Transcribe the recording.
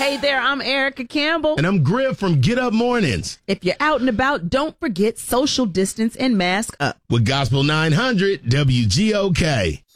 Hey there, I'm Erica Campbell. And I'm Griff from Get Up Mornings. If you're out and about, don't forget social distance and mask up. With Gospel 900 WGOK.